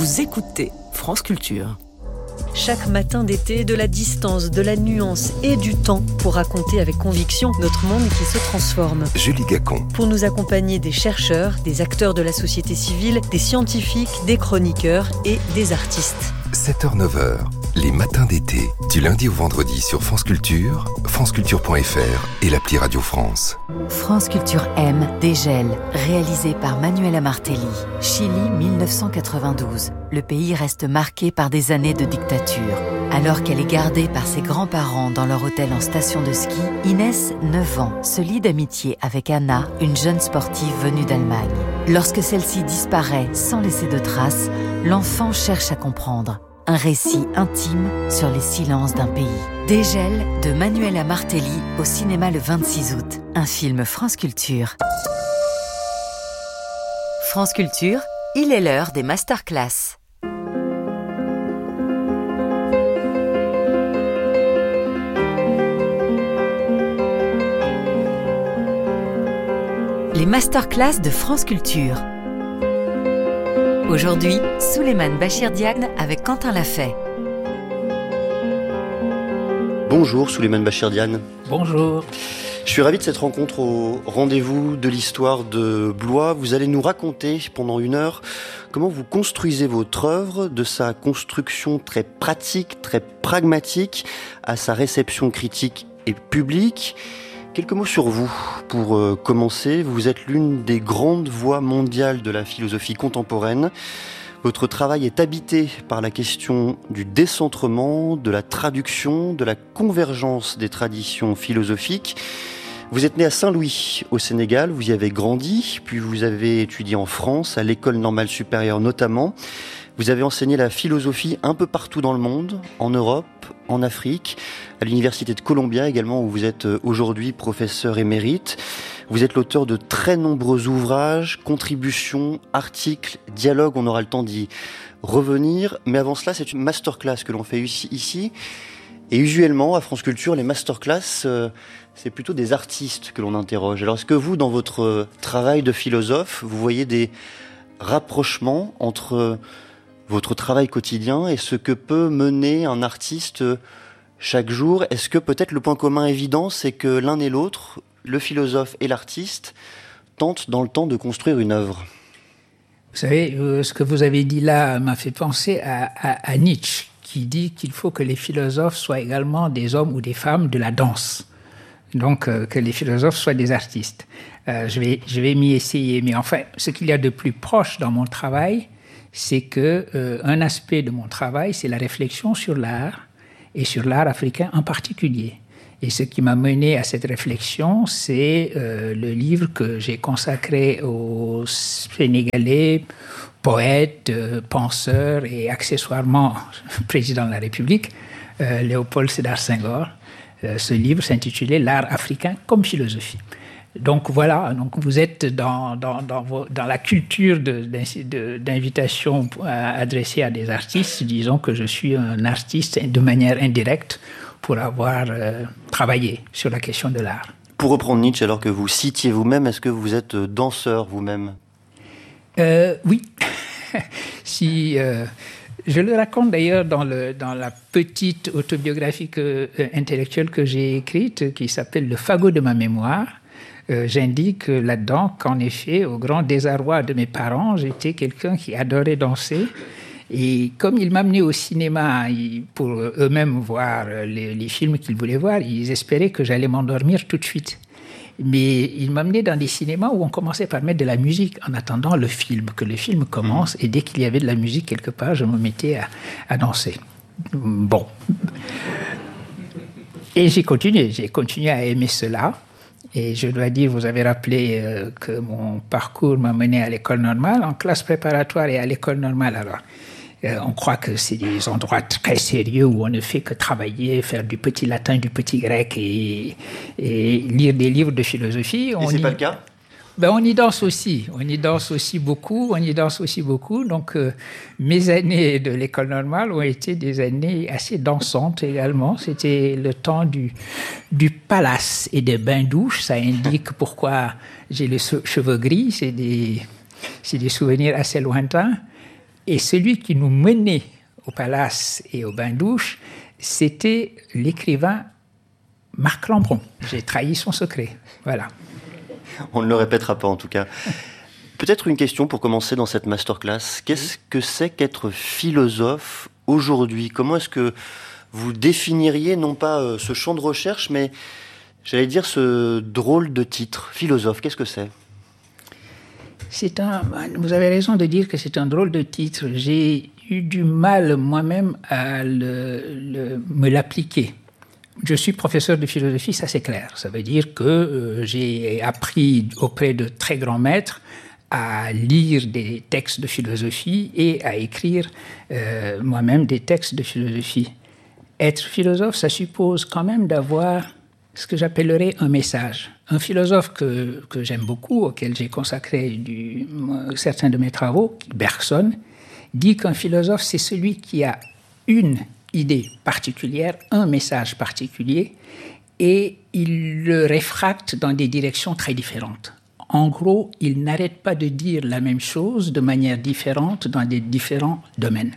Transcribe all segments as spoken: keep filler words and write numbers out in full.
Vous écoutez France Culture. Chaque matin d'été, de la distance, de la nuance et du temps pour raconter avec conviction notre monde qui se transforme. Julie Gacon. Pour nous accompagner des chercheurs, des acteurs de la société civile, des scientifiques, des chroniqueurs et des artistes. sept heures neuf heures, les matins d'été, du lundi au vendredi sur France Culture, franceculture point f r et l'appli Radio France. France Culture M, Dégel, réalisé par Manuela Martelly. Chili dix-neuf cent quatre-vingt-douze. Le pays reste marqué par des années de dictature. Alors qu'elle est gardée par ses grands-parents dans leur hôtel en station de ski, Inès, neuf ans, se lie d'amitié avec Anna, une jeune sportive venue d'Allemagne. Lorsque celle-ci disparaît sans laisser de traces, l'enfant cherche à comprendre. Un récit intime sur les silences d'un pays. Dégel de Manuela Martelly au cinéma le vingt-six août. Un film France Culture. France Culture, il est l'heure des masterclass. Les masterclass de France Culture. Aujourd'hui, Souleymane Bachir Diagne avec Quentin Lafay. Bonjour Souleymane Bachir Diagne. Bonjour. Je suis ravi de cette rencontre au rendez-vous de l'histoire de Blois. Vous allez nous raconter pendant une heure comment vous construisez votre œuvre, de sa construction très pratique, très pragmatique, à sa réception critique et publique. Quelques mots sur vous, pour euh, commencer. Vous êtes l'une des grandes voix mondiales de la philosophie contemporaine. Votre travail est habité par la question du décentrement, de la traduction, de la convergence des traditions philosophiques. Vous êtes né à Saint-Louis, au Sénégal, vous y avez grandi, puis vous avez étudié en France, à l'École normale supérieure notamment. Vous avez enseigné la philosophie un peu partout dans le monde, en Europe, en Afrique, à l'Université de Columbia également, où vous êtes aujourd'hui professeur émérite. Vous êtes l'auteur de très nombreux ouvrages, contributions, articles, dialogues, on aura le temps d'y revenir. Mais avant cela, c'est une masterclass que l'on fait ici. Et usuellement, à France Culture, les masterclass, euh, c'est plutôt des artistes que l'on interroge. Alors, est-ce que vous, dans votre travail de philosophe, vous voyez des rapprochements entre votre travail quotidien et ce que peut mener un artiste chaque jour? Est-ce que peut-être le point commun évident, c'est que l'un et l'autre, le philosophe et l'artiste, tentent dans le temps de construire une œuvre? Vous savez, euh, ce que vous avez dit là m'a fait penser à, à, à Nietzsche, qui dit qu'il faut que les philosophes soient également des hommes ou des femmes de la danse. Donc, euh, que les philosophes soient des artistes. Euh, je vais, je vais m'y essayer. Mais enfin, ce qu'il y a de plus proche dans mon travail, c'est que euh, un aspect de mon travail, c'est la réflexion sur l'art, et sur l'art africain en particulier. Et ce qui m'a mené à cette réflexion, c'est euh, le livre que j'ai consacré aux Sénégalais, poètes, euh, penseurs et accessoirement président de la République, euh, Léopold Sédar Senghor. Euh, ce livre s'intitulait « L'art africain comme philosophie ». Donc voilà, donc vous êtes dans, dans, dans, vos, dans la culture de, de, d'invitation adressée à des artistes. Disons que je suis un artiste de manière indirecte pour avoir euh, travaillé sur la question de l'art. Pour reprendre Nietzsche, alors que vous citiez vous-même, est-ce que vous êtes danseur vous-même? euh, Oui. si, euh, je le raconte d'ailleurs dans, le, dans la petite autobiographie que, euh, intellectuelle que j'ai écrite, qui s'appelle « Le fagot de ma mémoire ». Euh, j'indique là-dedans qu'en effet, au grand désarroi de mes parents, j'étais quelqu'un qui adorait danser. Et comme ils m'amenaient au cinéma ils, pour eux-mêmes voir les, les films qu'ils voulaient voir, ils espéraient que j'allais m'endormir tout de suite. Mais ils m'amenaient dans des cinémas où on commençait par mettre de la musique en attendant le film, que le film commence. Et dès qu'il y avait de la musique quelque part, je me mettais à, à danser. Bon. Et j'ai continué, j'ai continué à aimer cela. Et je dois dire, vous avez rappelé euh, que mon parcours m'a mené à l'école normale, en classe préparatoire et à l'école normale. Alors, euh, on croit que c'est des endroits très sérieux où on ne fait que travailler, faire du petit latin, du petit grec et, et lire des livres de philosophie. Et on c'est y... pas le cas? Ben, on y danse aussi, on y danse aussi beaucoup, on y danse aussi beaucoup. Donc, euh, mes années de l'école normale ont été des années assez dansantes également. C'était le temps du, du palace et des bains-douches. Ça indique pourquoi j'ai les cheveux gris. C'est des, c'est des souvenirs assez lointains. Et celui qui nous menait au palace et au bain-douche, c'était l'écrivain Marc Lambron. J'ai trahi son secret. Voilà. On ne le répétera pas en tout cas. Peut-être une question pour commencer dans cette masterclass. Qu'est-ce que c'est qu'être philosophe aujourd'hui ? Comment est-ce que vous définiriez non pas ce champ de recherche, mais j'allais dire ce drôle de titre, philosophe, qu'est-ce que c'est ? C'est un, vous avez raison de dire que c'est un drôle de titre. J'ai eu du mal moi-même à le, le, me l'appliquer. Je suis professeur de philosophie, ça c'est clair. Ça veut dire que euh, j'ai appris auprès de très grands maîtres à lire des textes de philosophie et à écrire euh, moi-même des textes de philosophie. Être philosophe, ça suppose quand même d'avoir ce que j'appellerais un message. Un philosophe que, que j'aime beaucoup, auquel j'ai consacré du, certains de mes travaux, Bergson, dit qu'un philosophe, c'est celui qui a une idée particulière, un message particulier, et il le réfracte dans des directions très différentes. En gros, il n'arrête pas de dire la même chose de manière différente dans des différents domaines.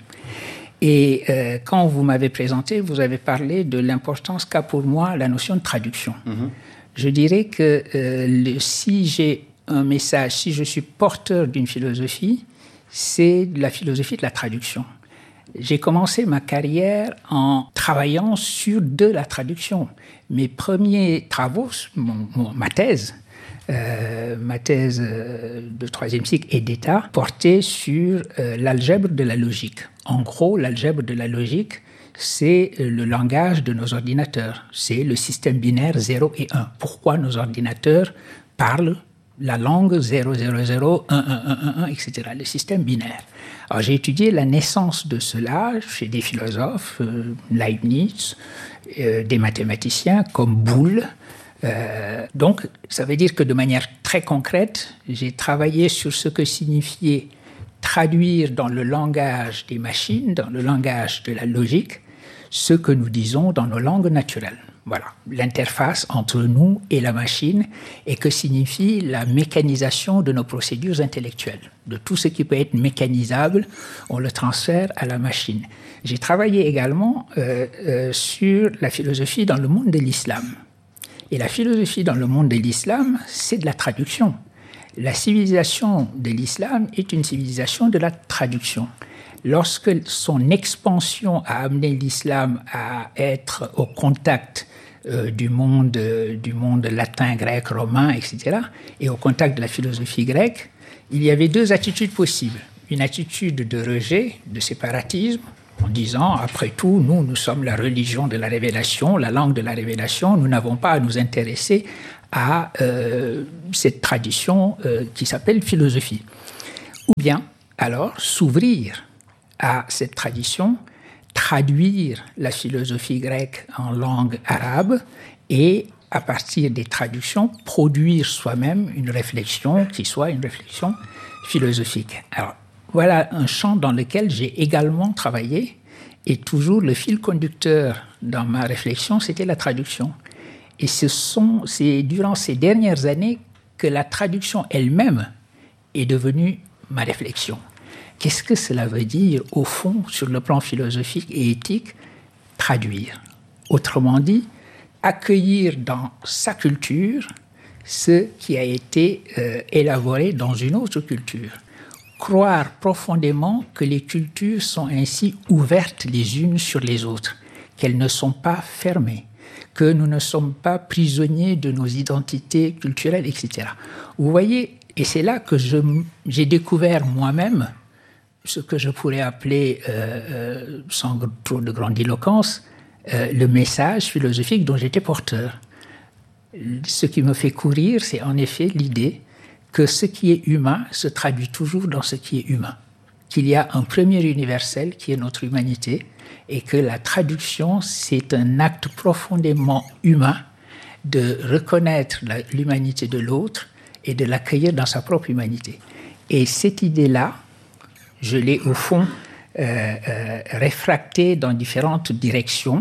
Et euh, quand vous m'avez présenté, vous avez parlé de l'importance qu'a pour moi la notion de traduction. Mmh. Je dirais que euh, le, si j'ai un message, si je suis porteur d'une philosophie, c'est la philosophie de la traduction. J'ai commencé ma carrière en travaillant sur de la traduction. Mes premiers travaux, mon, mon, ma thèse, euh, ma thèse euh, de troisième cycle et d'État, portait sur euh, l'algèbre de la logique. En gros, l'algèbre de la logique, c'est le langage de nos ordinateurs. C'est le système binaire zéro et un. Pourquoi nos ordinateurs parlent la langue zéro zéro zéro, un un un un un, et cetera, le système binaire. Alors, j'ai étudié la naissance de cela chez des philosophes, euh, Leibniz, euh, des mathématiciens comme Boole. Euh, donc, ça veut dire que de manière très concrète, j'ai travaillé sur ce que signifiait traduire dans le langage des machines, dans le langage de la logique, ce que nous disons dans nos langues naturelles. Voilà, l'interface entre nous et la machine et que signifie la mécanisation de nos procédures intellectuelles. De tout ce qui peut être mécanisable, on le transfère à la machine. J'ai travaillé également euh, euh, sur la philosophie dans le monde de l'islam. Et la philosophie dans le monde de l'islam, c'est de la traduction. La civilisation de l'islam est une civilisation de la traduction. Lorsque son expansion a amené l'islam à être au contact euh, du monde, euh, du monde latin, grec, romain, et cetera, et au contact de la philosophie grecque, il y avait deux attitudes possibles. Une attitude de rejet, de séparatisme, en disant, après tout, nous, nous sommes la religion de la révélation, la langue de la révélation, nous n'avons pas à nous intéresser à euh, cette tradition euh, qui s'appelle philosophie. Ou bien, alors, s'ouvrir à cette tradition, traduire la philosophie grecque en langue arabe et, à partir des traductions, produire soi-même une réflexion qui soit une réflexion philosophique. Alors, voilà un champ dans lequel j'ai également travaillé et toujours le fil conducteur dans ma réflexion, c'était la traduction. Et ce sont, c'est durant ces dernières années que la traduction elle-même est devenue ma réflexion. Qu'est-ce que cela veut dire, au fond, sur le plan philosophique et éthique, traduire? Autrement dit, accueillir dans sa culture ce qui a été euh, élaboré dans une autre culture. Croire profondément que les cultures sont ainsi ouvertes les unes sur les autres, qu'elles ne sont pas fermées, que nous ne sommes pas prisonniers de nos identités culturelles, et cetera. Vous voyez, et c'est là que je, j'ai découvert moi-même ce que je pourrais appeler, euh, euh, sans trop de grandiloquence, euh, le message philosophique dont j'étais porteur. Ce qui me fait courir, c'est en effet l'idée que ce qui est humain se traduit toujours dans ce qui est humain, qu'il y a un premier universel qui est notre humanité et que la traduction, c'est un acte profondément humain de reconnaître la, l'humanité de l'autre et de l'accueillir dans sa propre humanité. Et cette idée-là, je l'ai au fond euh, euh, réfractée dans différentes directions,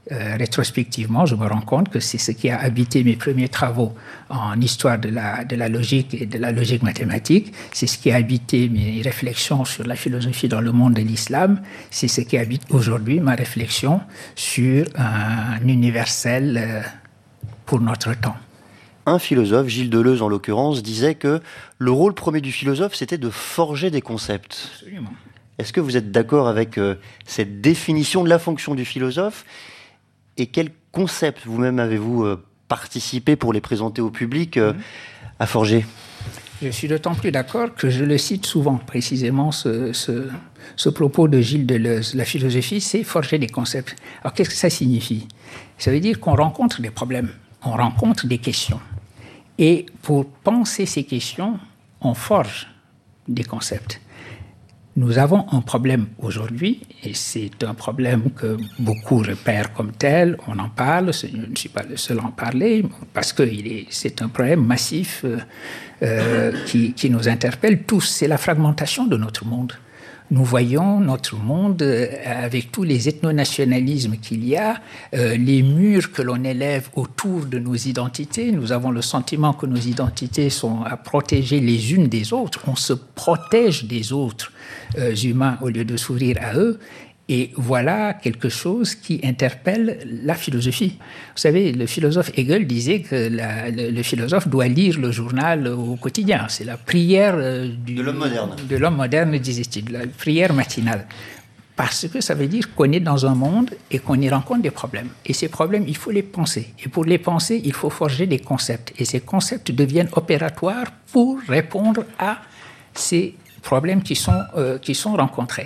Euh, rétrospectivement, je me rends compte que c'est ce qui a habité mes premiers travaux en histoire de la, de la logique et de la logique mathématique. C'est ce qui a habité mes réflexions sur la philosophie dans le monde de l'islam. C'est ce qui habite aujourd'hui ma réflexion sur un universel euh, pour notre temps. Un philosophe, Gilles Deleuze en l'occurrence, disait que le rôle premier du philosophe, c'était de forger des concepts. Absolument. Est-ce que vous êtes d'accord avec euh, cette définition de la fonction du philosophe ? Et quels concepts vous-même avez-vous euh, participé pour les présenter au public euh, à forger ? Je suis d'autant plus d'accord que je le cite souvent, précisément ce, ce, ce propos de Gilles Deleuze. La philosophie, c'est forger des concepts. Alors qu'est-ce que ça signifie ? Ça veut dire qu'on rencontre des problèmes, on rencontre des questions. Et pour penser ces questions, on forge des concepts. Nous avons un problème aujourd'hui, et c'est un problème que beaucoup repèrent comme tel, on en parle, je ne suis pas le seul à en parler, parce que il est, c'est un problème massif euh, euh, qui, qui nous interpelle tous, c'est la fragmentation de notre monde. Nous voyons notre monde euh, avec tous les ethnonationalismes qu'il y a, euh, les murs que l'on élève autour de nos identités. Nous avons le sentiment que nos identités sont à protéger les unes des autres. On se protège des autres euh, humains au lieu de s'ouvrir à eux. Et voilà quelque chose qui interpelle la philosophie. Vous savez, le philosophe Hegel disait que la, le, le philosophe doit lire le journal au quotidien. C'est la prière du, de l'homme moderne. De l'homme moderne, disait-il, la prière matinale. Parce que ça veut dire qu'on est dans un monde et qu'on y rencontre des problèmes. Et ces problèmes, il faut les penser. Et pour les penser, il faut forger des concepts. Et ces concepts deviennent opératoires pour répondre à ces problèmes qui sont, euh, qui sont rencontrés.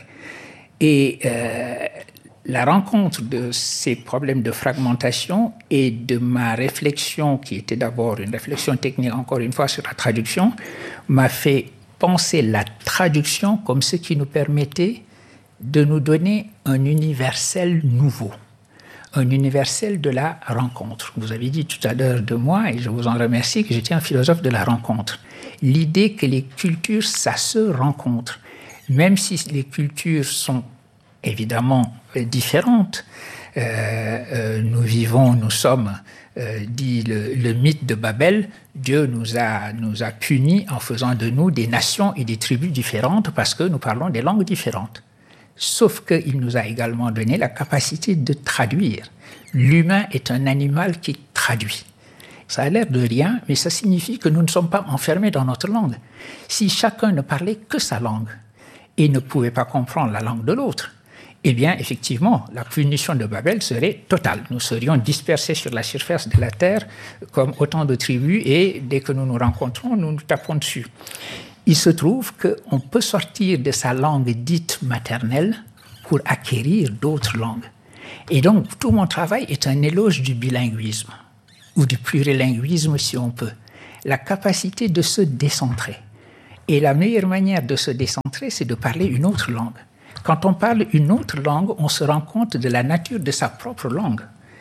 Et euh, la rencontre de ces problèmes de fragmentation et de ma réflexion, qui était d'abord une réflexion technique, encore une fois, sur la traduction, m'a fait penser la traduction comme ce qui nous permettait de nous donner un universel nouveau, un universel de la rencontre. Vous avez dit tout à l'heure de moi, et je vous en remercie, que j'étais un philosophe de la rencontre. L'idée que les cultures, ça se rencontre. Même si les cultures sont évidemment différentes, euh, euh, nous vivons, nous sommes, euh, dit le, le mythe de Babel, Dieu nous a, nous a punis en faisant de nous des nations et des tribus différentes parce que nous parlons des langues différentes. Sauf qu'il nous a également donné la capacité de traduire. L'humain est un animal qui traduit. Ça a l'air de rien, mais ça signifie que nous ne sommes pas enfermés dans notre langue. Si chacun ne parlait que sa langue, et ne pouvaient pas comprendre la langue de l'autre, eh bien, effectivement, la punition de Babel serait totale. Nous serions dispersés sur la surface de la terre comme autant de tribus, et dès que nous nous rencontrons, nous nous tapons dessus. Il se trouve qu'on peut sortir de sa langue dite maternelle pour acquérir d'autres langues. Et donc, tout mon travail est un éloge du bilinguisme, ou du plurilinguisme, si on peut. La capacité de se décentrer. Et la meilleure manière de se décentrer, c'est de parler une autre langue. Quand on parle une autre langue, on se rend compte de la nature de sa propre langue.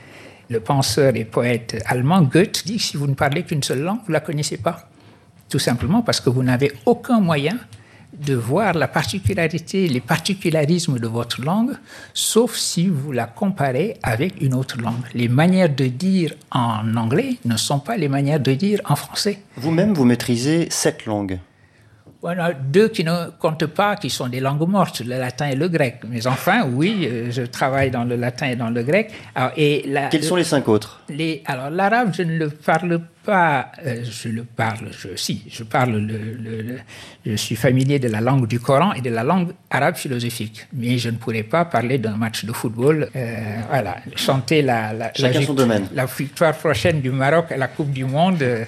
Le penseur et poète allemand Goethe dit que si vous ne parlez qu'une seule langue, vous ne la connaissez pas. Tout simplement parce que vous n'avez aucun moyen de voir la particularité, les particularismes de votre langue, sauf si vous la comparez avec une autre langue. Les manières de dire en anglais ne sont pas les manières de dire en français. Vous-même, vous maîtrisez sept langues. Voilà, deux qui ne comptent pas, qui sont des langues mortes, le latin et le grec. Mais enfin, oui, je travaille dans le latin et dans le grec. Alors, et la, Quels sont les cinq autres ? les, Alors, l'arabe, je ne le parle pas. Euh, je le parle, je, si, je parle. Le, le, le, je suis familier de la langue du Coran et de la langue arabe philosophique. Mais je ne pourrais pas parler d'un match de football. Euh, voilà, chanter la, la, Chacun la, son domaine. La victoire prochaine du Maroc à la Coupe du Monde. Euh,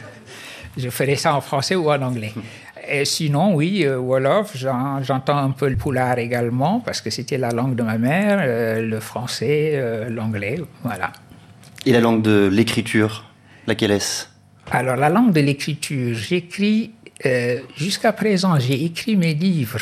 je ferai ça en français ou en anglais. Et sinon, oui, euh, Wolof, j'en, j'entends un peu le poulard également, parce que c'était la langue de ma mère, euh, le français, euh, l'anglais, voilà. Et la langue de l'écriture, laquelle est-ce ? Alors, la langue de l'écriture, j'écris, euh, jusqu'à présent, j'ai écrit mes livres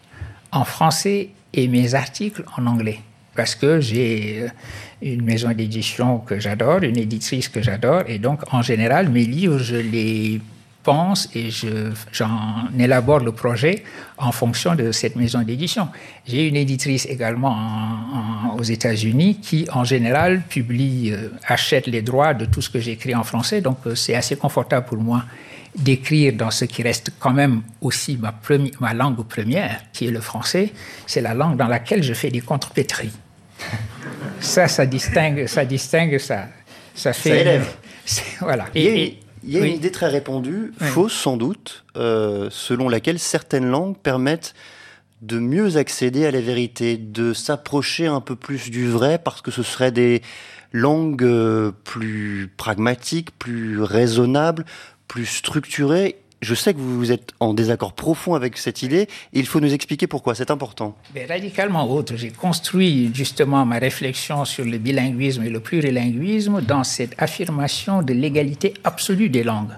en français et mes articles en anglais, parce que j'ai euh, une maison d'édition que j'adore, une éditrice que j'adore, et donc, en général, mes livres, je les pense et je, j'en élabore le projet en fonction de cette maison d'édition. J'ai une éditrice également en, en, aux États-Unis qui, en général, publie, euh, achète les droits de tout ce que j'écris en français. Donc, euh, c'est assez confortable pour moi d'écrire dans ce qui reste quand même aussi ma, premi- ma langue première, qui est le français. C'est la langue dans laquelle je fais des contrepétries. Ça, ça distingue, ça distingue, ça, ça fait... Ça élève. Voilà. Et, il y a, une, et, il y a oui. une idée très répandue, Oui. fausse sans doute, euh, selon laquelle certaines langues permettent de mieux accéder à la vérité, de s'approcher un peu plus du vrai, parce que ce seraient des langues euh, plus pragmatiques, plus raisonnables, plus structurées. Je sais que vous êtes en désaccord profond avec cette idée, et il faut nous expliquer pourquoi, c'est important. Mais radicalement autre. J'ai construit justement ma réflexion sur le bilinguisme et le plurilinguisme dans cette affirmation de l'égalité absolue des langues.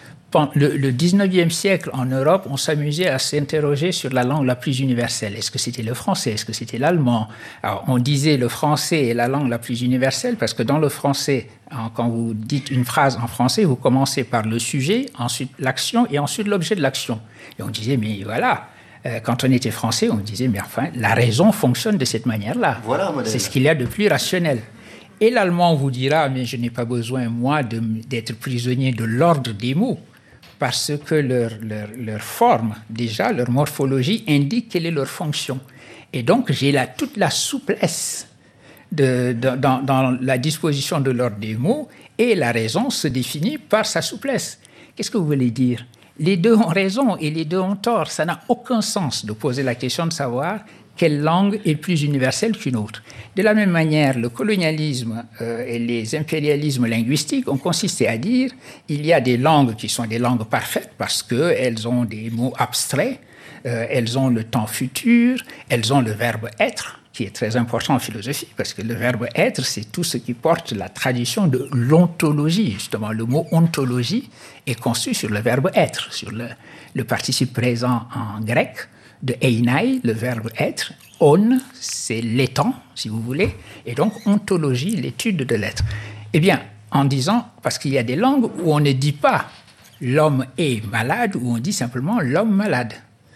Le, le dix-neuvième siècle, en Europe, on s'amusait à s'interroger sur la langue la plus universelle. Est-ce que c'était le français? Est-ce que c'était l'allemand? Alors, on disait le français est la langue la plus universelle parce que dans le français, quand vous dites une phrase en français, vous commencez par le sujet, ensuite l'action et ensuite l'objet de l'action. Et on disait, mais voilà, quand on était français, on disait, mais enfin, la raison fonctionne de cette manière-là. Voilà, modèle. C'est ce qu'il y a de plus rationnel. Et l'allemand vous dira, mais je n'ai pas besoin, moi, de, d'être prisonnier de l'ordre des mots. Parce que leur, leur, leur forme, déjà, leur morphologie indique quelle est leur fonction. Et donc, j'ai là toute la souplesse de, de, dans, dans la disposition de l'ordre des mots, et la raison se définit par sa souplesse. Qu'est-ce que vous voulez dire? Les deux ont raison et les deux ont tort. Ça n'a aucun sens de poser la question de savoir quelle langue est plus universelle qu'une autre. De la même manière, le colonialisme euh, et les impérialismes linguistiques ont consisté à dire il y a des langues qui sont des langues parfaites parce qu'elles ont des mots abstraits, euh, elles ont le temps futur, elles ont le verbe « être », qui est très important en philosophie, parce que le verbe « être », c'est tout ce qui porte la tradition de l'ontologie. Justement, le mot « ontologie » est conçu sur le verbe « être », sur le, le participe présent en grec, de einai, le verbe être, on, c'est l'étant, si vous voulez, et donc ontologie, l'étude de l'être. Eh bien, en disant, parce qu'il y a des langues où on ne dit pas l'homme est malade, où on dit simplement l'homme malade.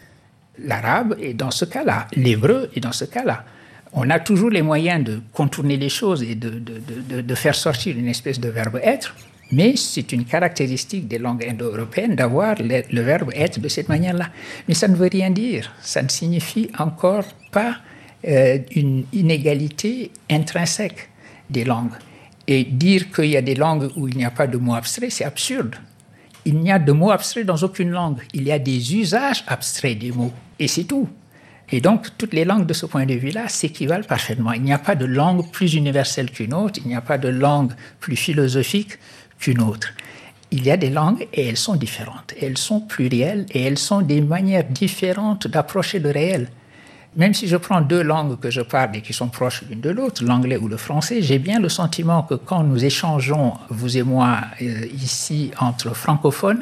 L'arabe est dans ce cas-là, l'hébreu est dans ce cas-là. On a toujours les moyens de contourner les choses et de, de, de, de faire sortir une espèce de verbe être, mais c'est une caractéristique des langues indo-européennes d'avoir le, le verbe être de cette manière-là. Mais ça ne veut rien dire. Ça ne signifie encore pas euh, une inégalité intrinsèque des langues. Et dire qu'il y a des langues où il n'y a pas de mots abstraits, c'est absurde. Il n'y a de mots abstraits dans aucune langue. Il y a des usages abstraits des mots. Et c'est tout. Et donc, toutes les langues de ce point de vue-là s'équivalent parfaitement. Il n'y a pas de langue plus universelle qu'une autre. Il n'y a pas de langue plus philosophique qu'une autre. Il y a des langues et elles sont différentes. Elles sont plurielles et elles sont des manières différentes d'approcher le réel. Même si je prends deux langues que je parle et qui sont proches l'une de l'autre, l'anglais ou le français, j'ai bien le sentiment que quand nous échangeons, vous et moi, euh, ici, entre francophones,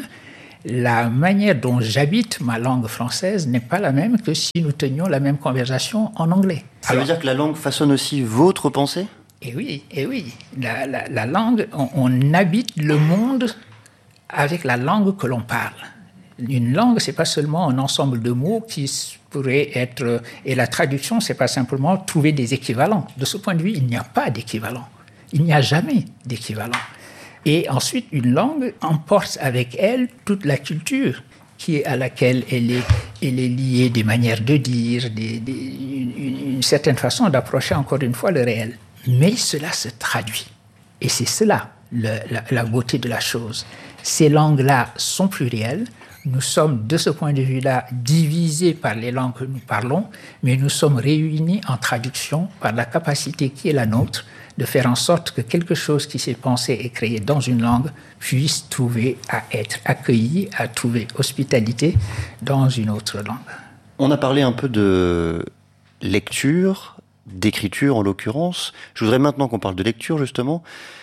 la manière dont j'habite ma langue française n'est pas la même que si nous tenions la même conversation en anglais. Ça Alors, veut dire que la langue façonne aussi votre pensée ? Eh oui, eh oui. La, la, la langue, on, on habite le monde avec la langue que l'on parle. Une langue, c'est pas seulement un ensemble de mots qui pourrait être... Et la traduction, c'est pas simplement trouver des équivalents. De ce point de vue, il n'y a pas d'équivalent. Il n'y a jamais d'équivalent. Et ensuite, une langue emporte avec elle toute la culture qui est à laquelle elle est, elle est liée, des manières de dire, des, des, une, une certaine façon d'approcher encore une fois le réel. Mais cela se traduit. Et c'est cela, le, la, la beauté de la chose. Ces langues-là sont plurielles. Nous sommes, de ce point de vue-là, divisés par les langues que nous parlons, mais nous sommes réunis en traduction par la capacité qui est la nôtre de faire en sorte que quelque chose qui s'est pensé et créé dans une langue puisse trouver à être accueilli, à trouver hospitalité dans une autre langue. On a parlé un peu de lecture, d'écriture en l'occurrence. Je voudrais maintenant qu'on parle de lecture, justement.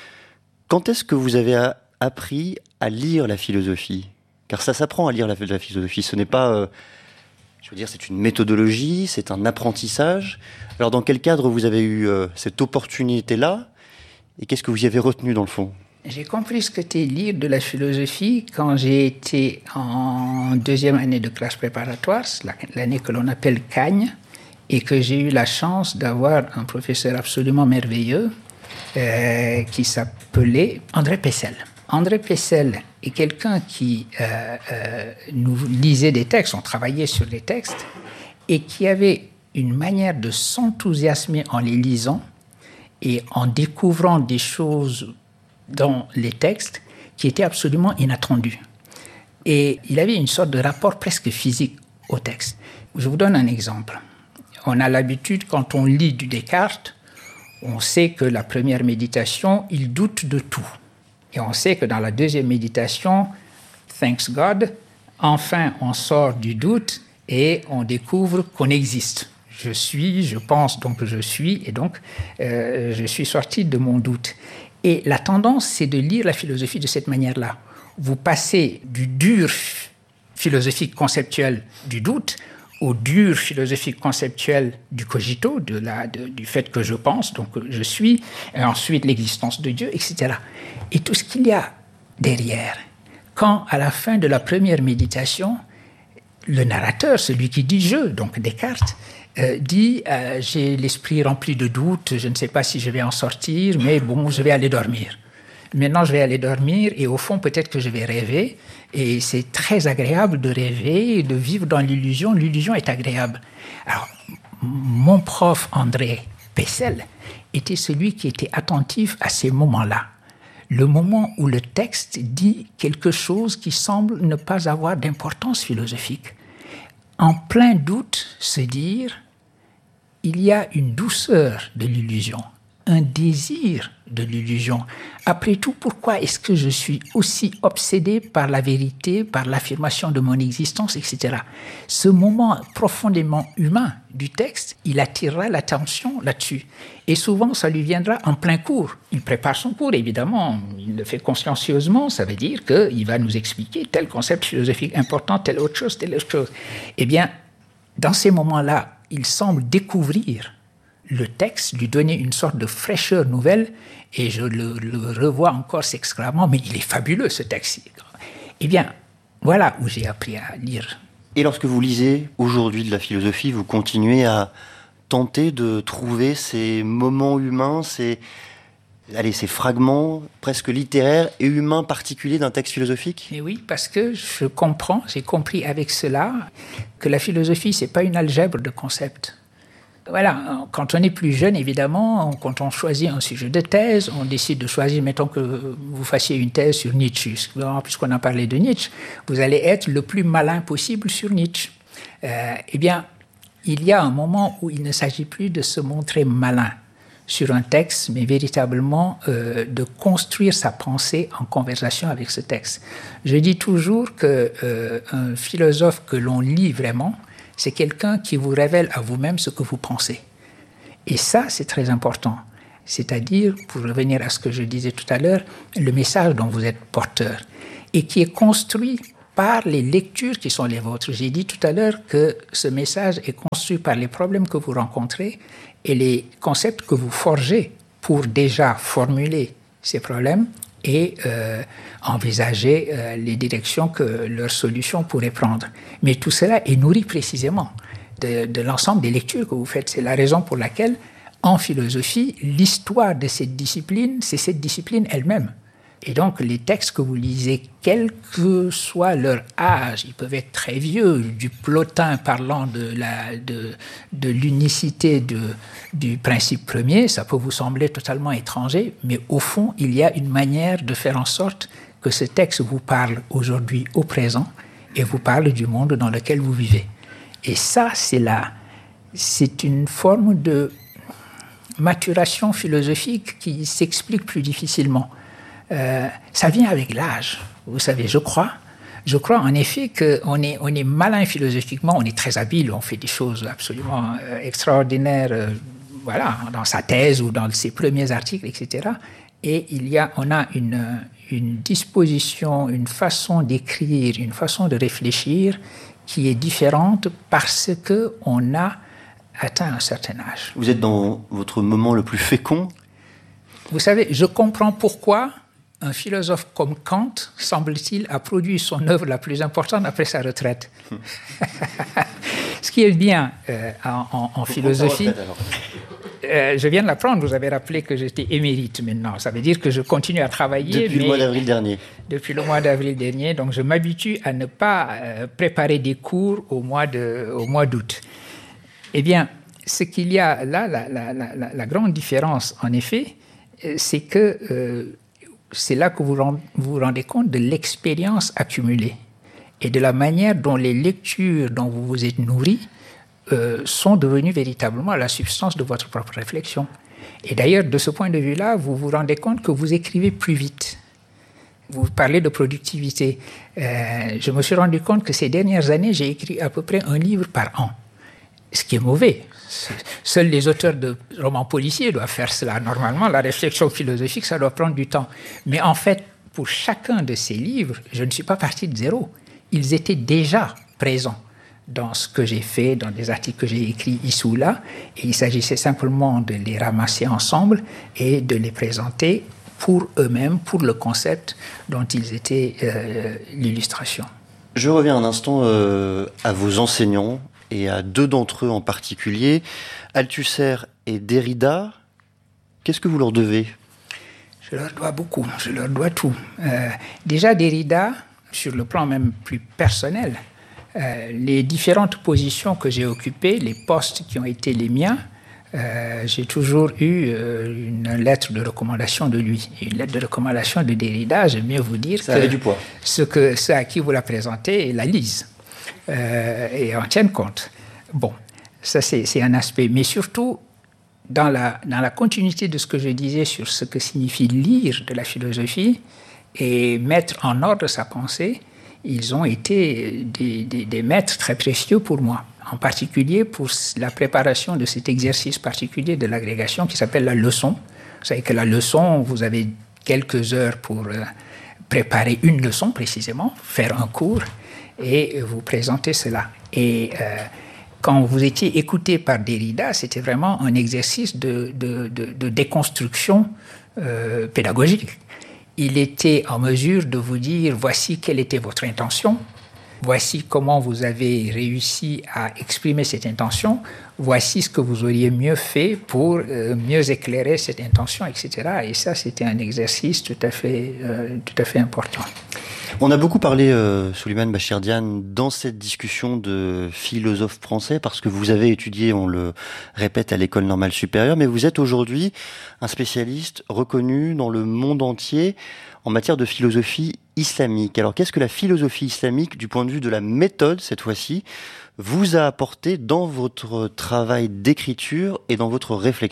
Quand est-ce que vous avez appris à lire la philosophie ? Car ça s'apprend à lire la, la philosophie. Ce n'est pas... Euh, je veux dire, c'est une méthodologie, c'est un apprentissage. Alors, dans quel cadre vous avez eu euh, cette opportunité-là ? Et qu'est-ce que vous y avez retenu, dans le fond ? J'ai compris ce que c'était lire de la philosophie quand j'ai été en deuxième année de classe préparatoire, l'année que l'on appelle Cagne, et que j'ai eu la chance d'avoir un professeur absolument merveilleux euh, qui s'appelait André Pessel. André Pessel est quelqu'un qui euh, euh, nous lisait des textes, on travaillait sur des textes, et qui avait une manière de s'enthousiasmer en les lisant et en découvrant des choses dans les textes qui étaient absolument inattendues. Et il avait une sorte de rapport presque physique au texte. Je vous donne un exemple. On a l'habitude, quand on lit du Descartes, on sait que la première méditation, il doute de tout. Et on sait que dans la deuxième méditation, thanks God, enfin on sort du doute et on découvre qu'on existe. Je suis, je pense, donc je suis, et donc euh, je suis sorti de mon doute. Et la tendance, c'est de lire la philosophie de cette manière-là. Vous passez du dur philosophique conceptuel du doute au dur philosophique conceptuel du cogito, de la, de, du fait que je pense, donc je suis, et ensuite l'existence de Dieu, et cetera. Et tout ce qu'il y a derrière. Quand, à la fin de la première méditation, le narrateur, celui qui dit « je », donc Descartes, euh, dit euh, « j'ai l'esprit rempli de doutes, je ne sais pas si je vais en sortir, mais bon, je vais aller dormir ». Maintenant, je vais aller dormir et au fond, peut-être que je vais rêver. Et c'est très agréable de rêver et de vivre dans l'illusion. L'illusion est agréable. Alors, mon prof, André Pessel, était celui qui était attentif à ces moments-là. Le moment où le texte dit quelque chose qui semble ne pas avoir d'importance philosophique. En plein doute, se dire, il y a une douceur de l'illusion, un désir de l'illusion. Après tout, pourquoi est-ce que je suis aussi obsédé par la vérité, par l'affirmation de mon existence, et cetera. Ce moment profondément humain du texte, il attirera l'attention là-dessus. Et souvent, ça lui viendra en plein cours. Il prépare son cours, évidemment. Il le fait consciencieusement. Ça veut dire qu'il va nous expliquer tel concept philosophique important, telle autre chose, telle autre chose. Eh bien, dans ces moments-là, il semble découvrir le texte, lui donner une sorte de fraîcheur nouvelle, et je le, le revois encore s'exclamant, mais il est fabuleux ce texte. Eh bien, voilà où j'ai appris à lire. Et lorsque vous lisez aujourd'hui de la philosophie, vous continuez à tenter de trouver ces moments humains, ces, allez, ces fragments presque littéraires et humains particuliers d'un texte philosophique ? Et oui, parce que je comprends, j'ai compris avec cela que la philosophie, c'est pas une algèbre de concepts. Voilà, quand on est plus jeune, évidemment, quand on choisit un sujet de thèse, on décide de choisir, mettons que vous fassiez une thèse sur Nietzsche, puisqu'on a parlé de Nietzsche, vous allez être le plus malin possible sur Nietzsche. Euh, eh bien, il y a un moment où il ne s'agit plus de se montrer malin sur un texte, mais véritablement euh, de construire sa pensée en conversation avec ce texte. Je dis toujours qu'un euh, philosophe que l'on lit vraiment, c'est quelqu'un qui vous révèle à vous-même ce que vous pensez. Et ça, c'est très important. C'est-à-dire, pour revenir à ce que je disais tout à l'heure, le message dont vous êtes porteur et qui est construit par les lectures qui sont les vôtres. J'ai dit tout à l'heure que ce message est construit par les problèmes que vous rencontrez et les concepts que vous forgez pour déjà formuler ces problèmes et euh, envisager euh, les directions que leurs solutions pourraient prendre. Mais tout cela est nourri précisément de, de l'ensemble des lectures que vous faites. C'est la raison pour laquelle, en philosophie, l'histoire de cette discipline, c'est cette discipline elle-même. Et donc, les textes que vous lisez, quel que soit leur âge, ils peuvent être très vieux, du Plotin parlant de, la, de, de l'unicité de, du principe premier, ça peut vous sembler totalement étranger, mais au fond, il y a une manière de faire en sorte que ce texte vous parle aujourd'hui au présent et vous parle du monde dans lequel vous vivez. Et ça, c'est là, c'est une forme de maturation philosophique qui s'explique plus difficilement. Euh, ça vient avec l'âge, vous savez, je crois. Je crois en effet qu'on est, on est malin philosophiquement, on est très habile, on fait des choses absolument euh, extraordinaires, euh, voilà, dans sa thèse ou dans ses premiers articles, et cetera. Et il y a, on a une, une disposition, une façon d'écrire, une façon de réfléchir qui est différente parce qu'on a atteint un certain âge. Vous êtes dans votre moment le plus fécond ? Vous savez, je comprends pourquoi un philosophe comme Kant, semble-t-il, a produit son œuvre la plus importante après sa retraite. Ce qui est bien euh, en, en, en philosophie... Retraite, euh, je viens de l'apprendre, vous avez rappelé que j'étais émérite maintenant. Ça veut dire que je continue à travailler. Depuis mais, le mois d'avril dernier. Depuis le mois d'avril dernier. Donc je m'habitue à ne pas euh, préparer des cours au mois, de, au mois d'août. Eh bien, ce qu'il y a là, la, la, la, la grande différence, en effet, c'est que euh, c'est là que vous rend, vous rendez compte de l'expérience accumulée et de la manière dont les lectures dont vous vous êtes nourri euh, sont devenues véritablement la substance de votre propre réflexion. Et d'ailleurs, de ce point de vue-là, vous vous rendez compte que vous écrivez plus vite. Vous parlez de productivité. Euh, je me suis rendu compte que ces dernières années, j'ai écrit à peu près un livre par an, ce qui est mauvais. Seuls les auteurs de romans policiers doivent faire cela. Normalement, la réflexion philosophique, ça doit prendre du temps. Mais en fait, pour chacun de ces livres, je ne suis pas parti de zéro. Ils étaient déjà présents dans ce que j'ai fait, dans des articles que j'ai écrits ici ou là. Et il s'agissait simplement de les ramasser ensemble et de les présenter pour eux-mêmes, pour le concept dont ils étaient euh, l'illustration. Je reviens un instant euh, à vos enseignants, et à deux d'entre eux en particulier, Althusser et Derrida. Qu'est-ce que vous leur devez ? Je leur dois beaucoup, je leur dois tout. Euh, déjà, Derrida, sur le plan même plus personnel, euh, les différentes positions que j'ai occupées, les postes qui ont été les miens, euh, j'ai toujours eu euh, une lettre de recommandation de lui. Une lettre de recommandation de Derrida, j'aime mieux vous dire ça que, avait du poids. Ce que ceux à qui vous la présentez la lisent. Euh, et en tiennent compte. Bon, ça c'est, c'est un aspect. Mais surtout, dans la, dans la continuité de ce que je disais sur ce que signifie lire de la philosophie et mettre en ordre sa pensée, ils ont été des, des, des maîtres très précieux pour moi, en particulier pour la préparation de cet exercice particulier de l'agrégation qui s'appelle la leçon. Vous savez que la leçon, vous avez quelques heures pour euh, préparer une leçon précisément, faire un cours, et vous présentez cela. Et euh, quand vous étiez écouté par Derrida, c'était vraiment un exercice de, de, de, de déconstruction euh, pédagogique. Il était en mesure de vous dire, voici quelle était votre intention, voici comment vous avez réussi à exprimer cette intention, voici ce que vous auriez mieux fait pour euh, mieux éclairer cette intention, et cetera. Et ça, c'était un exercice tout à fait, euh, tout à fait important. On a beaucoup parlé, euh, Souleymane Bachir Diagne, dans cette discussion de philosophe français, parce que vous avez étudié, on le répète, à l'École normale supérieure, mais vous êtes aujourd'hui un spécialiste reconnu dans le monde entier en matière de philosophie islamique. Alors, qu'est-ce que la philosophie islamique, du point de vue de la méthode, cette fois-ci, vous a apporté dans votre travail d'écriture et dans votre réflexion ?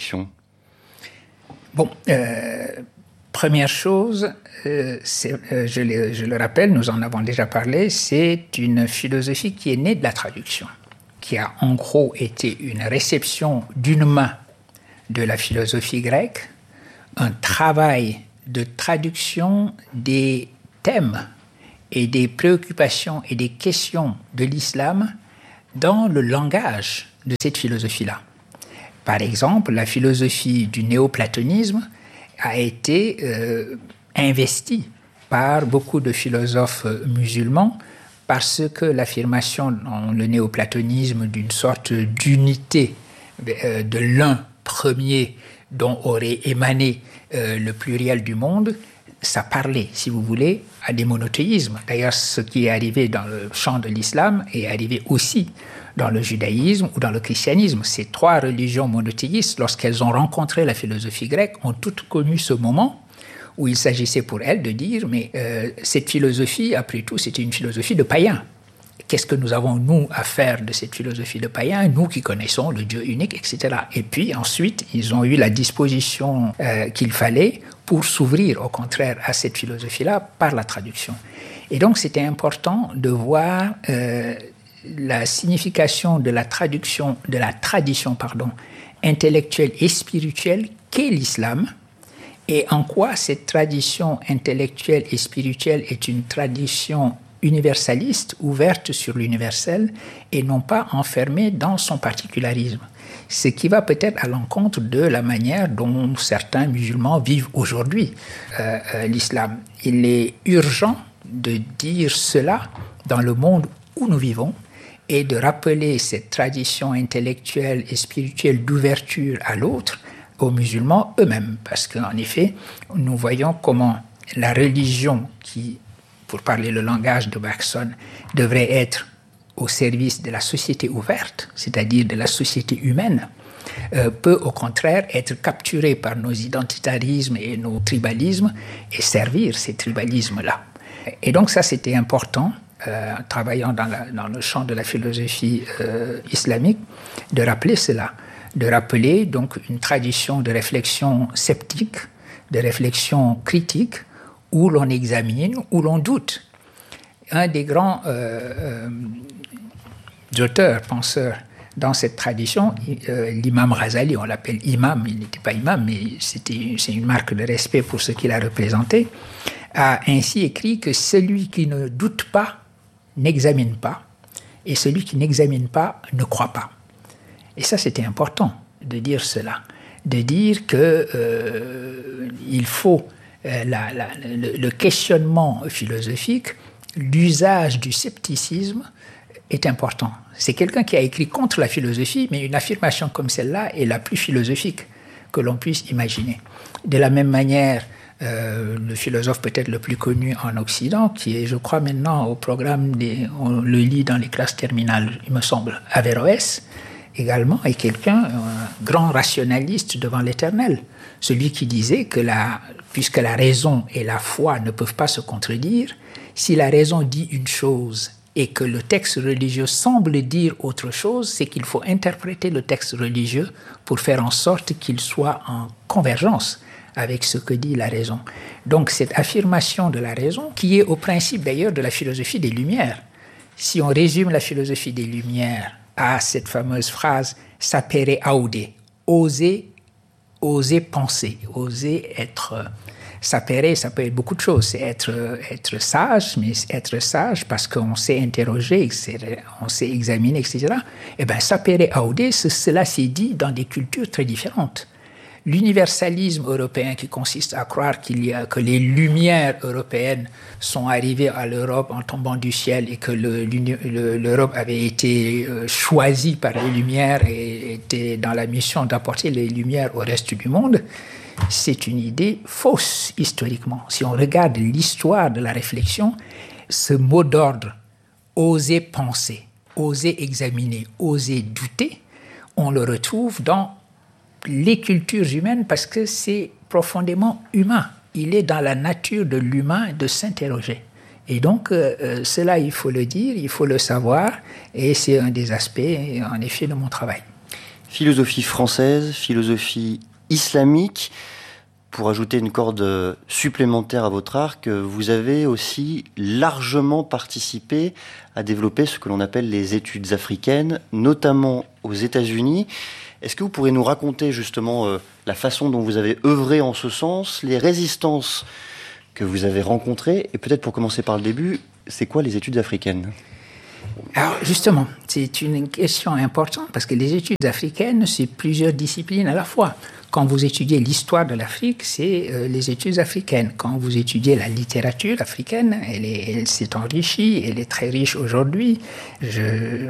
Bon, euh... Première chose, euh, c'est, euh, je, le, je le rappelle, nous en avons déjà parlé, c'est une philosophie qui est née de la traduction, qui a en gros été une réception d'une main de la philosophie grecque, un travail de traduction des thèmes et des préoccupations et des questions de l'islam dans le langage de cette philosophie-là. Par exemple, la philosophie du néoplatonisme a été euh, investi par beaucoup de philosophes musulmans parce que l'affirmation dans le néoplatonisme d'une sorte d'unité euh, de l'un premier dont aurait émané euh, le pluriel du monde, ça parlait, si vous voulez, à des monothéismes. D'ailleurs, ce qui est arrivé dans le champ de l'islam est arrivé aussi dans le judaïsme ou dans le christianisme. Ces trois religions monothéistes, lorsqu'elles ont rencontré la philosophie grecque, ont toutes connu ce moment où il s'agissait pour elles de dire, mais euh, cette philosophie, après tout, c'était une philosophie de païens. Qu'est-ce que nous avons, nous, à faire de cette philosophie de païens, nous qui connaissons le Dieu unique, et cetera. Et puis, ensuite, ils ont eu la disposition euh, qu'il fallait pour s'ouvrir, au contraire, à cette philosophie-là par la traduction. Et donc, c'était important de voir euh, la signification de la traduction, de la tradition, pardon, intellectuelle et spirituelle qu'est l'islam, et en quoi cette tradition intellectuelle et spirituelle est une tradition universaliste, ouverte sur l'universel et non pas enfermée dans son particularisme. Ce qui va peut-être à l'encontre de la manière dont certains musulmans vivent aujourd'hui euh, euh, l'islam. Il est urgent de dire cela dans le monde où nous vivons et de rappeler cette tradition intellectuelle et spirituelle d'ouverture à l'autre aux musulmans eux-mêmes. Parce qu'en effet, nous voyons comment la religion qui, pour parler le langage de Bergson, devrait être au service de la société ouverte, c'est-à-dire de la société humaine, euh, peut au contraire être capturée par nos identitarismes et nos tribalismes et servir ces tribalismes-là. Et donc ça, c'était important, euh, travaillant dans, la, dans le champ de la philosophie euh, islamique, de rappeler cela, de rappeler donc une tradition de réflexion sceptique, de réflexion critique, où l'on examine, où l'on doute. Un des grands euh, euh, auteurs, penseurs dans cette tradition, euh, l'imam Ghazali, on l'appelle imam, il n'était pas imam, mais c'était, c'est une marque de respect pour ce qu'il a représenté, a ainsi écrit que celui qui ne doute pas n'examine pas, et celui qui n'examine pas ne croit pas. Et ça, c'était important de dire cela, de dire qu'il euh, faut euh, la, la, le, le questionnement philosophique, l'usage du scepticisme est important. C'est quelqu'un qui a écrit contre la philosophie, mais une affirmation comme celle-là est la plus philosophique que l'on puisse imaginer. De la même manière, euh, le philosophe peut-être le plus connu en Occident, qui est, je crois, maintenant au programme, des, on le lit dans les classes terminales, il me semble, Averroès, également, est quelqu'un, un grand rationaliste devant l'éternel. Celui qui disait que la, puisque la raison et la foi ne peuvent pas se contredire, si la raison dit une chose et que le texte religieux semble dire autre chose, c'est qu'il faut interpréter le texte religieux pour faire en sorte qu'il soit en convergence avec ce que dit la raison. Donc cette affirmation de la raison, qui est au principe d'ailleurs de la philosophie des Lumières. Si on résume la philosophie des Lumières à cette fameuse phrase « sapere aude », oser, oser penser, oser être... Sapere, ça peut être beaucoup de choses. C'est être, être sage, mais être sage parce qu'on sait interroger, on sait examiner, et cetera. Eh bien, sapere aude, cela s'est dit dans des cultures très différentes. L'universalisme européen qui consiste à croire qu'il y a, que les lumières européennes sont arrivées à l'Europe en tombant du ciel et que le, le, l'Europe avait été choisie par les lumières et était dans la mission d'apporter les lumières au reste du monde, c'est une idée fausse historiquement. Si on regarde l'histoire de la réflexion, ce mot d'ordre, oser penser, oser examiner, oser douter, on le retrouve dans les cultures humaines parce que c'est profondément humain. Il est dans la nature de l'humain de s'interroger. Et donc, euh, cela, il faut le dire, il faut le savoir, et c'est un des aspects, en effet, de mon travail. Philosophie française, philosophie islamique. Pour ajouter une corde supplémentaire à votre arc, vous avez aussi largement participé à développer ce que l'on appelle les études africaines, notamment aux États-Unis. Est-ce que vous pourriez nous raconter justement euh, la façon dont vous avez œuvré en ce sens, les résistances que vous avez rencontrées, et peut-être pour commencer par le début, c'est quoi les études africaines ? Alors justement, c'est une question importante parce que les études africaines, c'est plusieurs disciplines à la fois. Quand vous étudiez l'histoire de l'Afrique, c'est euh, les études africaines. Quand vous étudiez la littérature africaine, elle, est, elle s'est enrichie, elle est très riche aujourd'hui. Je,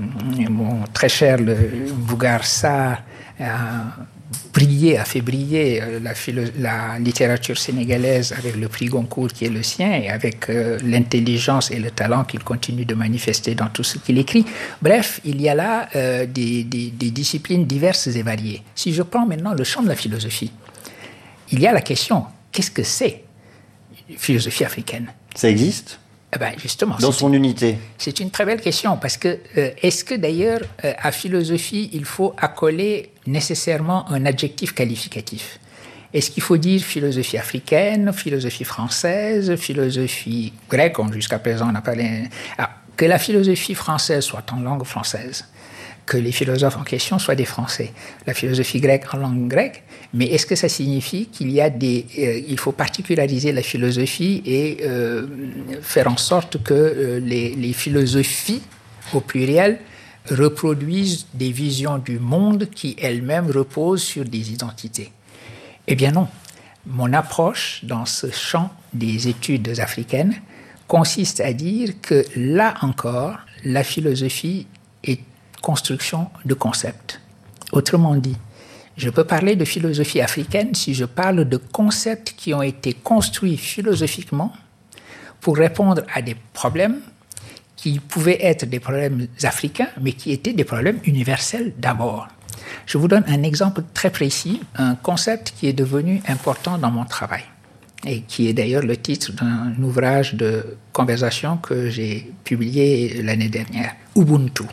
mon très cher le Bougar Sarr a brillé, a fait briller la, philo, la littérature sénégalaise avec le prix Goncourt qui est le sien et avec euh, l'intelligence et le talent qu'il continue de manifester dans tout ce qu'il écrit. Bref, il y a là euh, des, des, des disciplines diverses et variées. Si je prends maintenant le champ de la philosophie, il y a la question, qu'est-ce que c'est une philosophie africaine ? Ça existe ? Eh ben justement, dans son une, unité. C'est une très belle question parce que euh, est-ce que d'ailleurs euh, à philosophie il faut accoler nécessairement un adjectif qualificatif ? Est-ce qu'il faut dire philosophie africaine, philosophie française, philosophie grecque ? Jusqu'à présent on n'a pas les... Alors, que la philosophie française soit en langue française, que les philosophes en question soient des Français. La philosophie grecque en langue grecque, mais est-ce que ça signifie qu'il y a des, euh, il faut particulariser la philosophie et euh, faire en sorte que euh, les, les philosophies, au pluriel, reproduisent des visions du monde qui elles-mêmes reposent sur des identités? Eh bien non. Mon approche dans ce champ des études africaines consiste à dire que là encore, la philosophie est construction de concepts. Autrement dit, je peux parler de philosophie africaine si je parle de concepts qui ont été construits philosophiquement pour répondre à des problèmes qui pouvaient être des problèmes africains, mais qui étaient des problèmes universels d'abord. Je vous donne un exemple très précis, un concept qui est devenu important dans mon travail et qui est d'ailleurs le titre d'un ouvrage de conversation que j'ai publié l'année dernière, Ubuntu.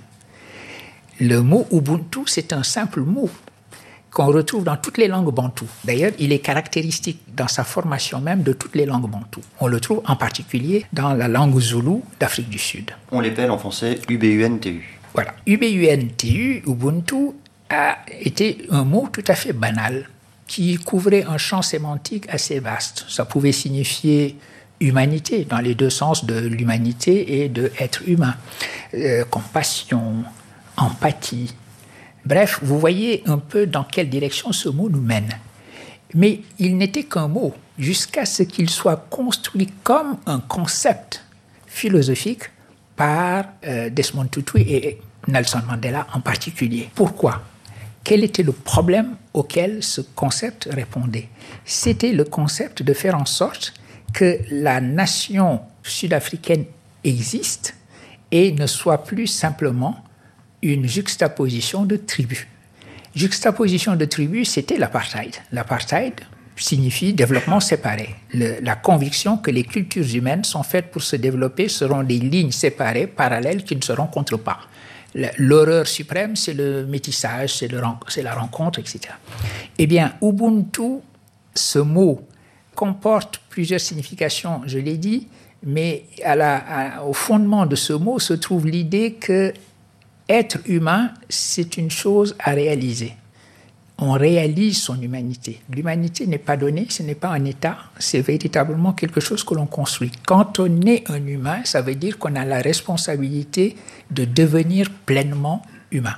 Le mot Ubuntu, c'est un simple mot qu'on retrouve dans toutes les langues bantoues. D'ailleurs, il est caractéristique dans sa formation même de toutes les langues bantoues. On le trouve en particulier dans la langue zoulou d'Afrique du Sud. On l'appelle en français U B U N T U. Voilà, U B U N T U, Ubuntu, a été un mot tout à fait banal qui couvrait un champ sémantique assez vaste. Ça pouvait signifier humanité, dans les deux sens de l'humanité et de être humain, euh, compassion, empathie. Bref, vous voyez un peu dans quelle direction ce mot nous mène. Mais il n'était qu'un mot, jusqu'à ce qu'il soit construit comme un concept philosophique par euh, Desmond Tutu et Nelson Mandela en particulier. Pourquoi ? Quel était le problème auquel ce concept répondait ? C'était le concept de faire en sorte que la nation sud-africaine existe et ne soit plus simplement une juxtaposition de tribus. Juxtaposition de tribus, c'était l'apartheid. L'apartheid signifie développement séparé. Le, la conviction que les cultures humaines sont faites pour se développer seront des lignes séparées, parallèles, qui ne se rencontrent pas. L'horreur suprême, c'est le métissage, c'est, le, c'est la rencontre, et cetera. Eh bien, Ubuntu, ce mot, comporte plusieurs significations, je l'ai dit, mais à la, à, au fondement de ce mot se trouve l'idée que être humain, c'est une chose à réaliser. On réalise son humanité. L'humanité n'est pas donnée, ce n'est pas un état, c'est véritablement quelque chose que l'on construit. Quand on est un humain, ça veut dire qu'on a la responsabilité de devenir pleinement humain.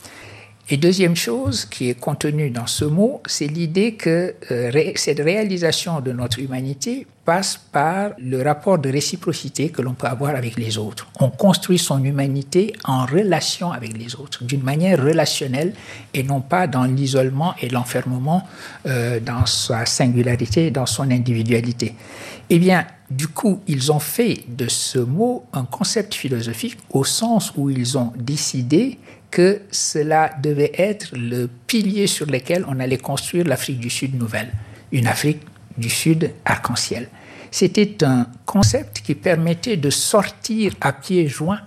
Et deuxième chose qui est contenue dans ce mot, c'est l'idée que euh, ré- cette réalisation de notre humanité passe par le rapport de réciprocité que l'on peut avoir avec les autres. On construit son humanité en relation avec les autres, d'une manière relationnelle et non pas dans l'isolement et l'enfermement euh, dans sa singularité, dans son individualité. Eh bien, du coup, ils ont fait de ce mot un concept philosophique au sens où ils ont décidé que cela devait être le pilier sur lequel on allait construire l'Afrique du Sud nouvelle, une Afrique du Sud arc-en-ciel. C'était un concept qui permettait de sortir à pieds joints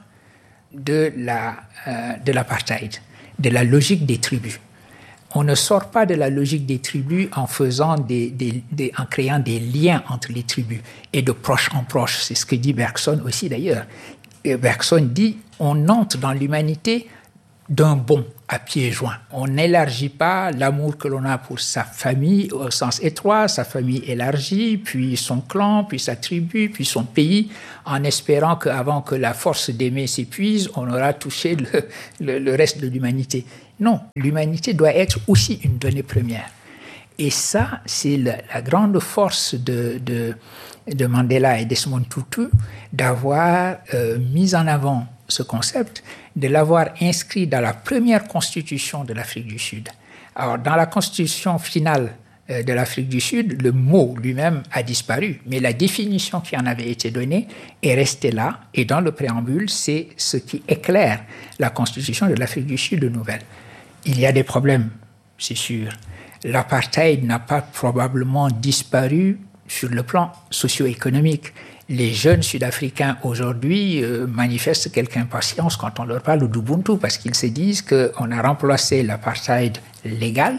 de, la, euh, de l'apartheid, de la logique des tribus. On ne sort pas de la logique des tribus en faisant des, des, des, en créant des liens entre les tribus et de proche en proche. C'est ce que dit Bergson aussi d'ailleurs. Et Bergson dit on entre dans l'humanité d'un bond à pieds joints. On n'élargit pas l'amour que l'on a pour sa famille au sens étroit, sa famille élargie, puis son clan, puis sa tribu, puis son pays, en espérant qu'avant que la force d'aimer s'épuise, on aura touché le, le, le reste de l'humanité. Non, l'humanité doit être aussi une donnée première. Et ça, c'est la, la grande force de, de, de Mandela et Desmond Tutu d'avoir euh, mis en avant ce concept, de l'avoir inscrit dans la première constitution de l'Afrique du Sud. Alors, dans la constitution finale euh, de l'Afrique du Sud, le mot lui-même a disparu, mais la définition qui en avait été donnée est restée là, et dans le préambule, c'est ce qui éclaire la constitution de l'Afrique du Sud nouvelle. Il y a des problèmes, c'est sûr. L'apartheid n'a pas probablement disparu sur le plan socio-économique. Les jeunes Sud-Africains aujourd'hui euh, manifestent quelque impatience quand on leur parle d'Ubuntu parce qu'ils se disent qu'on a remplacé l'apartheid légal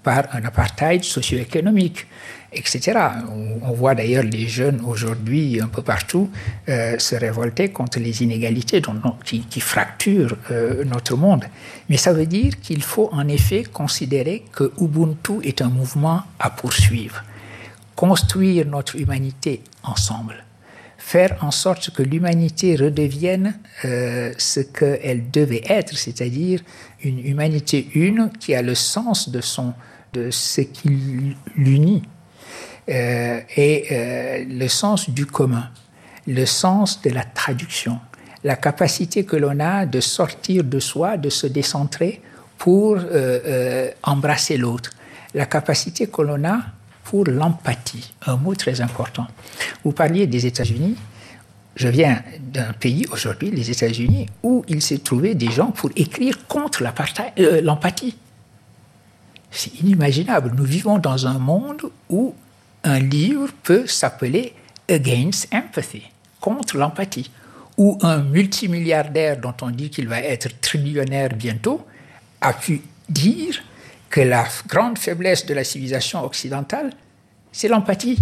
par un apartheid socio-économique, et cetera. On, on voit d'ailleurs les jeunes aujourd'hui, un peu partout, euh, se révolter contre les inégalités dont, qui, qui fracturent euh, notre monde. Mais ça veut dire qu'il faut en effet considérer que Ubuntu est un mouvement à poursuivre. Construire notre humanité ensemble. Faire en sorte que l'humanité redevienne euh, ce qu'elle devait être, c'est-à-dire une humanité une qui a le sens de, son, de ce qui l'unit euh, et euh, le sens du commun, le sens de la traduction, la capacité que l'on a de sortir de soi, de se décentrer pour euh, euh, embrasser l'autre, la capacité que l'on a pour l'empathie, un mot très important. Vous parliez des États-Unis. Je viens d'un pays aujourd'hui, les États-Unis, où il s'est trouvé des gens pour écrire contre euh, l'empathie. C'est inimaginable. Nous vivons dans un monde où un livre peut s'appeler Against Empathy, contre l'empathie, où un multimilliardaire dont on dit qu'il va être trillionnaire bientôt a pu dire que la grande faiblesse de la civilisation occidentale, c'est l'empathie.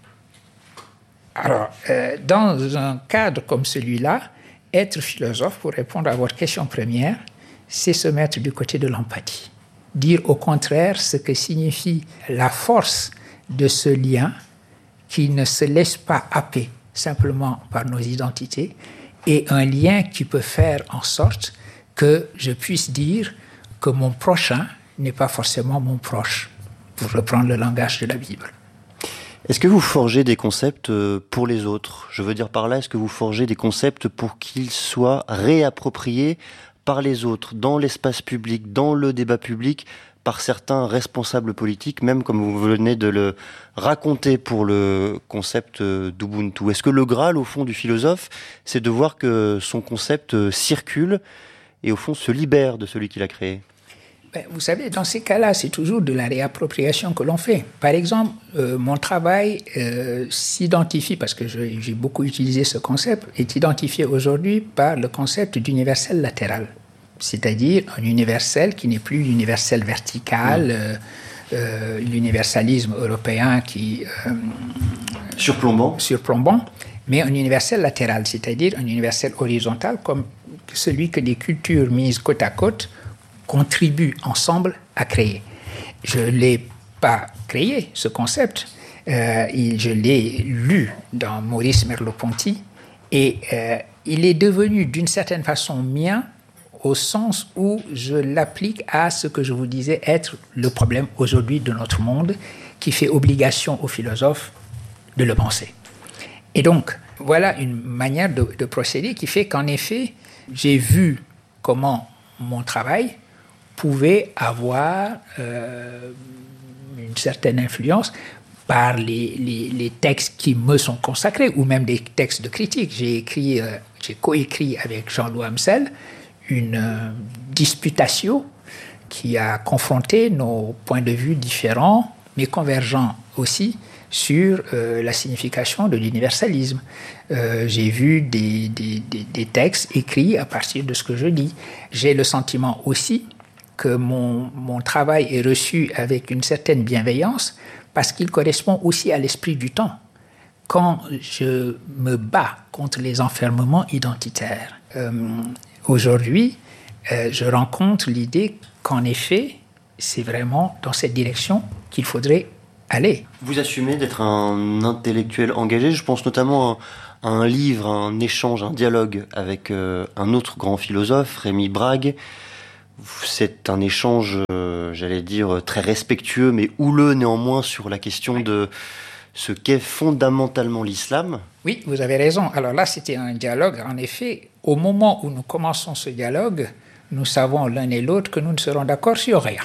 Alors, euh, dans un cadre comme celui-là, être philosophe, pour répondre à votre question première, c'est se mettre du côté de l'empathie. Dire au contraire ce que signifie la force de ce lien qui ne se laisse pas happer simplement par nos identités et un lien qui peut faire en sorte que je puisse dire que mon prochain n'est pas forcément mon proche, pour reprendre le langage de la Bible. Est-ce que vous forgez des concepts pour les autres ? Je veux dire par là, est-ce que vous forgez des concepts pour qu'ils soient réappropriés par les autres, dans l'espace public, dans le débat public, par certains responsables politiques, même comme vous venez de le raconter pour le concept d'Ubuntu ? Est-ce que le Graal, au fond, du philosophe, c'est de voir que son concept circule et, au fond, se libère de celui qui l'a créé ? Ben, vous savez, dans ces cas-là, c'est toujours de la réappropriation que l'on fait. Par exemple, euh, mon travail euh, s'identifie, parce que je, j'ai beaucoup utilisé ce concept, est identifié aujourd'hui par le concept d'universel latéral. C'est-à-dire un universel qui n'est plus l'universel vertical, mmh. euh, euh, l'universalisme européen qui... Euh, surplombant. Surplombant, mais un universel latéral, c'est-à-dire un universel horizontal comme celui que des cultures mises côte à côte contribuent ensemble à créer. Je ne l'ai pas créé, ce concept. Euh, il, je l'ai lu dans Maurice Merleau-Ponty et euh, il est devenu d'une certaine façon mien au sens où je l'applique à ce que je vous disais être le problème aujourd'hui de notre monde qui fait obligation aux philosophes de le penser. Et donc, voilà une manière de, de procéder qui fait qu'en effet, j'ai vu comment mon travail pouvait avoir euh, une certaine influence par les, les, les textes qui me sont consacrés, ou même des textes de critique. J'ai écrit, euh, j'ai coécrit avec Jean-Louis Amsel une euh, disputatio qui a confronté nos points de vue différents, mais convergents aussi, sur euh, la signification de l'universalisme. Euh, j'ai vu des, des, des, des textes écrits à partir de ce que je dis. J'ai le sentiment aussi que mon, mon travail est reçu avec une certaine bienveillance parce qu'il correspond aussi à l'esprit du temps. Quand je me bats contre les enfermements identitaires, euh, aujourd'hui, euh, je rencontre l'idée qu'en effet, c'est vraiment dans cette direction qu'il faudrait aller. Vous assumez d'être un intellectuel engagé. Je pense notamment à un livre, à un échange, un dialogue avec euh, un autre grand philosophe, Rémi Brague. C'est un échange, euh, j'allais dire, très respectueux, mais houleux néanmoins sur la question oui. de ce qu'est fondamentalement l'islam. Oui, vous avez raison. Alors là, c'était un dialogue. En effet, au moment où nous commençons ce dialogue, nous savons l'un et l'autre que nous ne serons d'accord sur rien.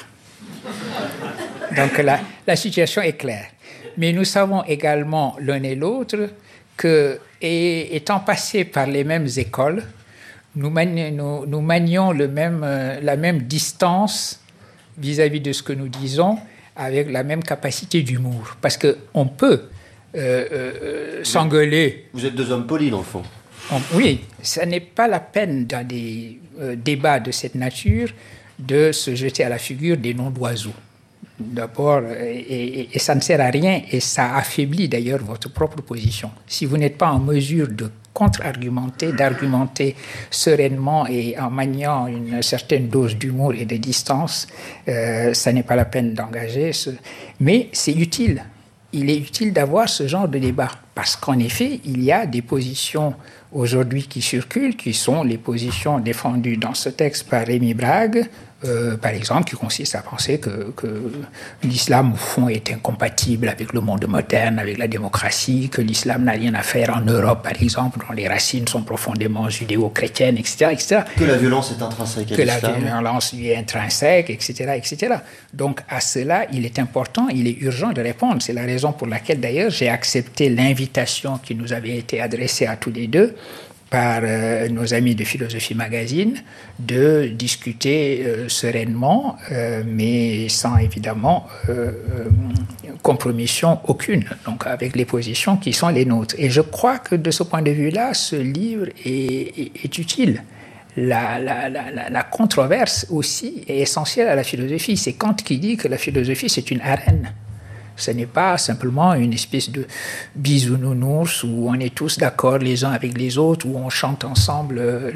Donc la, la situation est claire. Mais nous savons également l'un et l'autre que, et, étant passés par les mêmes écoles, nous, mani- nous, nous manions le même, euh, la même distance vis-à-vis de ce que nous disons, avec la même capacité d'humour. Parce qu'on peut euh, euh, s'engueuler. Vous êtes deux hommes polis, dans le fond. On, oui, ça n'est pas la peine dans des euh, débats de cette nature de se jeter à la figure des noms d'oiseaux. D'abord, et, et, et ça ne sert à rien, et ça affaiblit d'ailleurs votre propre position. Si vous n'êtes pas en mesure de contre-argumenter, d'argumenter sereinement et en maniant une certaine dose d'humour et de distance, euh, ça n'est pas la peine d'engager. Ce... Mais c'est utile. Il est utile d'avoir ce genre de débat, parce qu'en effet, il y a des positions aujourd'hui qui circulent, qui sont les positions défendues dans ce texte par Rémi Brague, euh, par exemple, qui consistent à penser que, que l'islam, au fond, est incompatible avec le monde moderne, avec la démocratie, que l'islam n'a rien à faire en Europe, par exemple, dont les racines sont profondément judéo-chrétiennes, et cetera, et cetera. Que la violence est intrinsèque à l'islam. Que la violence est intrinsèque, et cetera, et cetera. Donc, à cela, il est important, il est urgent de répondre. C'est la raison pour laquelle, d'ailleurs, j'ai accepté l'invitation qui nous avait été adressée à tous les deux par euh, nos amis de Philosophie Magazine, de discuter euh, sereinement, euh, mais sans évidemment euh, euh, compromission aucune, donc avec les positions qui sont les nôtres. Et je crois que de ce point de vue-là, ce livre est, est, est utile. La, la, la, la controverse aussi est essentielle à la philosophie. C'est Kant qui dit que la philosophie, c'est une arène. Ce n'est pas simplement une espèce de bisounours où on est tous d'accord les uns avec les autres, où on chante ensemble euh,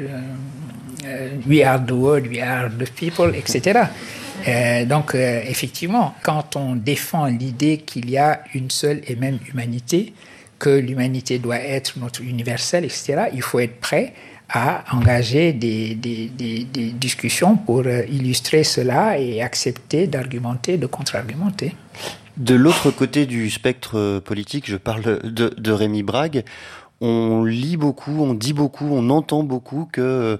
euh, « We are the world, we are the people », et cetera. Euh, donc, euh, effectivement, quand on défend l'idée qu'il y a une seule et même humanité, que l'humanité doit être notre universel, et cetera, il faut être prêt à engager des, des, des, des discussions pour euh, illustrer cela et accepter d'argumenter, de contre-argumenter. De l'autre côté du spectre politique, je parle de, de Rémi Brague, on lit beaucoup, on dit beaucoup, on entend beaucoup que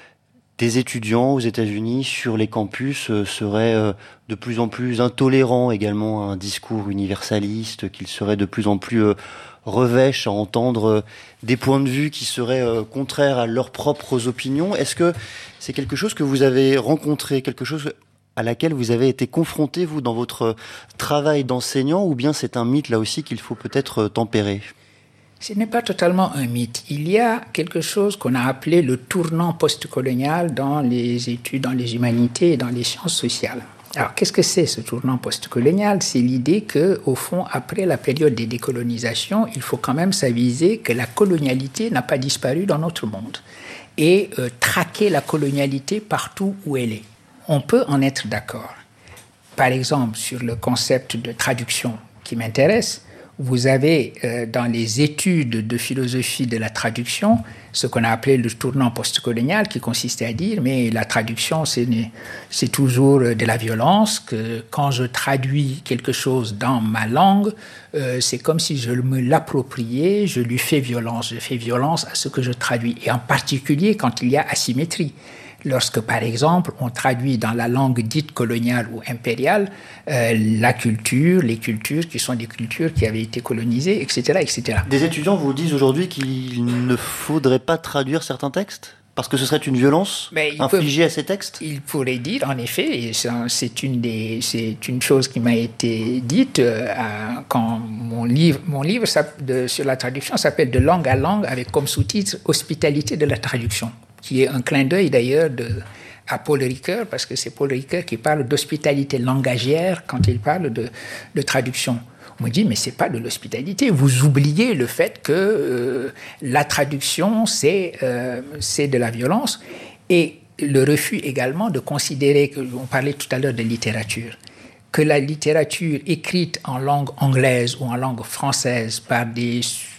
des étudiants aux États-Unis sur les campus seraient de plus en plus intolérants également à un discours universaliste, qu'ils seraient de plus en plus revêches à entendre des points de vue qui seraient contraires à leurs propres opinions. Est-ce que c'est quelque chose que vous avez rencontré, quelque chose à laquelle vous avez été confronté, vous, dans votre travail d'enseignant, ou bien c'est un mythe, là aussi, qu'il faut peut-être tempérer ? Ce n'est pas totalement un mythe. Il y a quelque chose qu'on a appelé le tournant postcolonial dans les études, dans les humanités et dans les sciences sociales. Alors, qu'est-ce que c'est, ce tournant postcolonial ? C'est l'idée que, au fond, après la période des décolonisations, il faut quand même s'aviser que la colonialité n'a pas disparu dans notre monde et euh, traquer la colonialité partout où elle est. On peut en être d'accord. Par exemple, sur le concept de traduction qui m'intéresse, vous avez euh, dans les études de philosophie de la traduction ce qu'on a appelé le tournant postcolonial, qui consistait à dire mais la traduction c'est, c'est toujours de la violence, que quand je traduis quelque chose dans ma langue, euh, c'est comme si je me l'appropriais, je lui fais violence, je fais violence à ce que je traduis, et en particulier quand il y a asymétrie. Lorsque, par exemple, on traduit dans la langue dite coloniale ou impériale euh, la culture, les cultures qui sont des cultures qui avaient été colonisées, et cetera, et cetera. Des étudiants vous disent aujourd'hui qu'il ne faudrait pas traduire certains textes ? Parce que ce serait une violence infligée peut, à ces textes ? Il pourrait dire, en effet, et ça, c'est, une des, c'est une chose qui m'a été dite euh, à, quand mon livre, mon livre de, sur la traduction s'appelle « De langue à langue » avec comme sous-titre « Hospitalité de la traduction », qui est un clin d'œil d'ailleurs de, à Paul Ricoeur, parce que c'est Paul Ricoeur qui parle d'hospitalité langagière quand il parle de, de traduction. On me dit, mais ce n'est pas de l'hospitalité, vous oubliez le fait que euh, la traduction, c'est, euh, c'est de la violence, et le refus également de considérer, que, on parlait tout à l'heure de littérature, que la littérature écrite en langue anglaise ou en langue française par des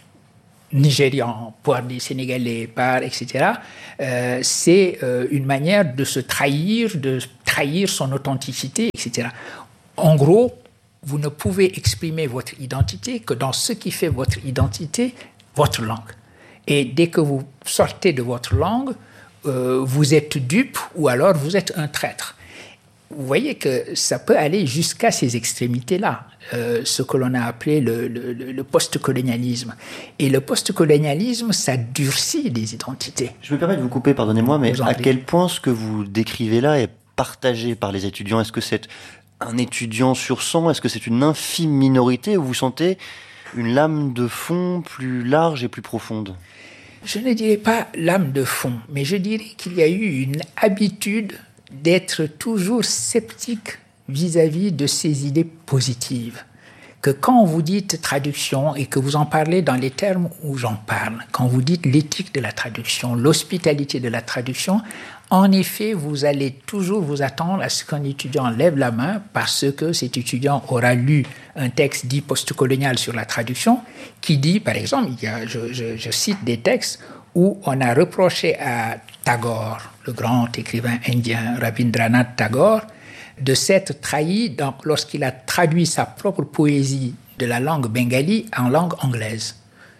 Nigérians, par des Sénégalais, par et cetera, euh, c'est euh, une manière de se trahir, de trahir son authenticité, et cetera. En gros, vous ne pouvez exprimer votre identité que dans ce qui fait votre identité, votre langue. Et dès que vous sortez de votre langue, euh, vous êtes dupe ou alors vous êtes un traître. Vous voyez que ça peut aller jusqu'à ces extrémités-là, euh, ce que l'on a appelé le, le, le post-colonialisme. Et le post-colonialisme, ça durcit les identités. Je me permets de vous couper, pardonnez-moi, mais à quel point ce que vous décrivez là est partagé par les étudiants ? Est-ce que c'est un étudiant sur cent ? Est-ce que c'est une infime minorité, ou vous sentez une lame de fond plus large et plus profonde ? Je ne dirais pas lame de fond, mais je dirais qu'il y a eu une habitude d'être toujours sceptique vis-à-vis de ces idées positives. Que quand vous dites traduction et que vous en parlez dans les termes où j'en parle, quand vous dites l'éthique de la traduction, l'hospitalité de la traduction, en effet, vous allez toujours vous attendre à ce qu'un étudiant lève la main parce que cet étudiant aura lu un texte dit postcolonial sur la traduction qui dit, par exemple, il y a, je, je, je cite des textes où on a reproché à Tagore, le grand écrivain indien Rabindranath Tagore, de s'être trahi dans, lorsqu'il a traduit sa propre poésie de la langue bengali en langue anglaise.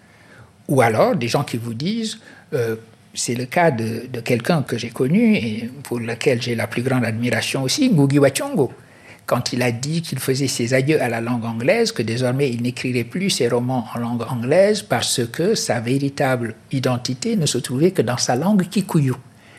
Ou alors des gens qui vous disent, euh, c'est le cas de, de quelqu'un que j'ai connu et pour lequel j'ai la plus grande admiration aussi, Ngugi wa Thiong'o, quand il a dit qu'il faisait ses adieux à la langue anglaise, que désormais il n'écrirait plus ses romans en langue anglaise parce que sa véritable identité ne se trouvait que dans sa langue kikuyu.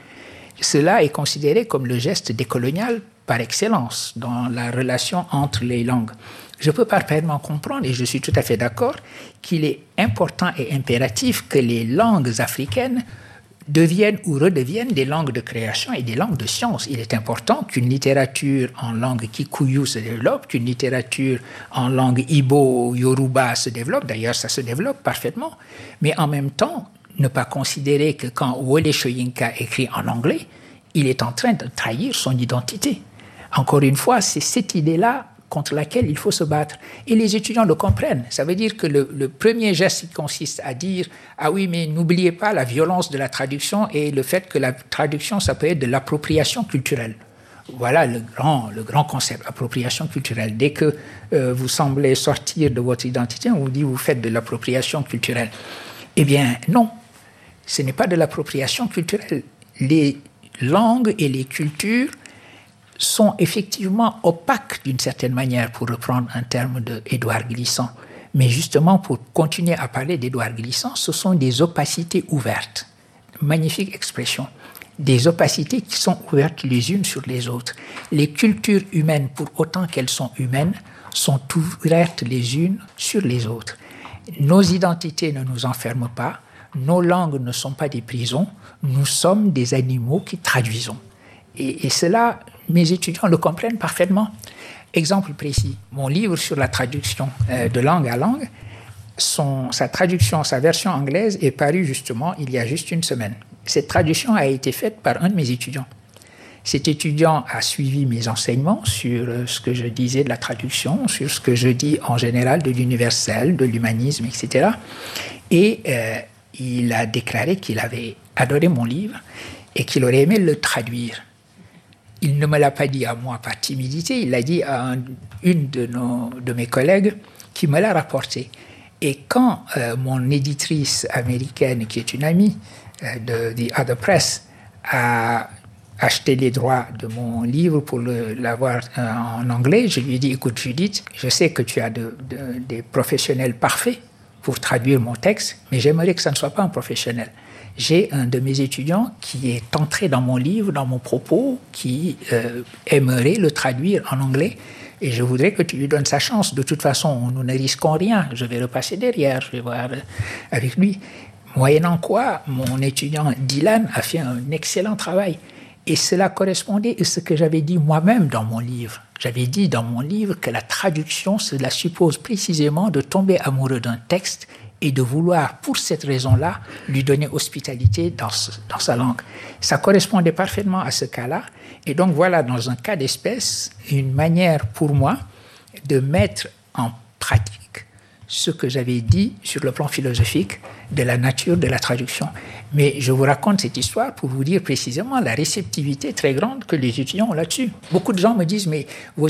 Cela est considéré comme le geste décolonial par excellence dans la relation entre les langues. Je peux parfaitement comprendre, et je suis tout à fait d'accord, qu'il est important et impératif que les langues africaines deviennent ou redeviennent des langues de création et des langues de science. Il est important qu'une littérature en langue kikuyu se développe, qu'une littérature en langue ibo, yoruba se développe. D'ailleurs, ça se développe parfaitement. Mais en même temps, ne pas considérer que quand Wole Soyinka écrit en anglais, il est en train de trahir son identité. Encore une fois, c'est cette idée-là contre laquelle il faut se battre. Et les étudiants le comprennent. Ça veut dire que le, le premier geste qui consiste à dire « Ah oui, mais n'oubliez pas la violence de la traduction et le fait que la traduction, ça peut être de l'appropriation culturelle. » Voilà le grand, le grand concept, appropriation culturelle. Dès que euh, vous semblez sortir de votre identité, on vous dit « Vous faites de l'appropriation culturelle. » Eh bien, non. Ce n'est pas de l'appropriation culturelle. Les langues et les cultures sont effectivement opaques d'une certaine manière, pour reprendre un terme d'Édouard Glissant. Mais justement, pour continuer à parler d'Édouard Glissant, ce sont des opacités ouvertes. Magnifique expression. Des opacités qui sont ouvertes les unes sur les autres. Les cultures humaines, pour autant qu'elles sont humaines, sont ouvertes les unes sur les autres. Nos identités ne nous enferment pas, nos langues ne sont pas des prisons, nous sommes des animaux qui traduisons. Et, et cela, mes étudiants le comprennent parfaitement. Exemple précis, mon livre sur la traduction euh, de langue à langue, son, sa traduction, sa version anglaise est parue justement il y a juste une semaine. Cette traduction a été faite par un de mes étudiants. Cet étudiant a suivi mes enseignements sur ce que je disais de la traduction, sur ce que je dis en général de l'universel, de l'humanisme, et cetera. Et euh, il a déclaré qu'il avait adoré mon livre et qu'il aurait aimé le traduire. Il ne me l'a pas dit à moi par timidité, il l'a dit à un, une de, nos, de mes collègues qui me l'a rapporté. Et quand euh, mon éditrice américaine, qui est une amie euh, de The Other Press, a acheté les droits de mon livre pour le, l'avoir euh, en anglais, je lui ai dit, écoute Judith, je sais que tu as de, de, des professionnels parfaits pour traduire mon texte, mais j'aimerais que ça ne soit pas un professionnel. J'ai un de mes étudiants qui est entré dans mon livre, dans mon propos, qui euh, aimerait le traduire en anglais, et je voudrais que tu lui donnes sa chance. De toute façon, nous ne risquons rien. Je vais repasser derrière, je vais voir avec lui. Moyennant quoi, mon étudiant Dylan a fait un excellent travail. Et cela correspondait à ce que j'avais dit moi-même dans mon livre. J'avais dit dans mon livre que la traduction, cela suppose précisément de tomber amoureux d'un texte et de vouloir, pour cette raison-là, lui donner hospitalité dans, ce, dans sa langue. Ça correspondait parfaitement à ce cas-là. Et donc voilà, dans un cas d'espèce, une manière pour moi de mettre en pratique ce que j'avais dit sur le plan philosophique de la nature de la traduction. Mais je vous raconte cette histoire pour vous dire précisément la réceptivité très grande que les étudiants ont là-dessus. Beaucoup de gens me disent, mais vos